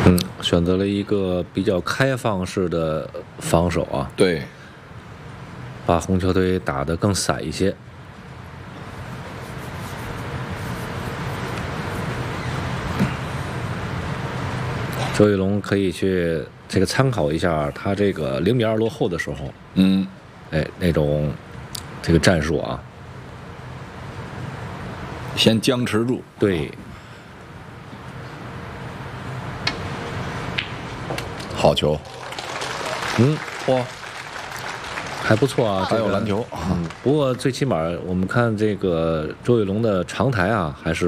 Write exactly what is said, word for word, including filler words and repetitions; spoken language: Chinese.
嗯，选择了一个比较开放式的防守啊， 对， 把红球队打得更散一些。周玉龙可以去这个参考一下他这个零比二落后的时候， 嗯， 哎，那种这个战术啊， 先僵持住。 对， 好球， 嗯， 哇， 还不错啊， 还有这个篮球。 嗯，不过最起码我们看这个周玉龙的长台啊，还是。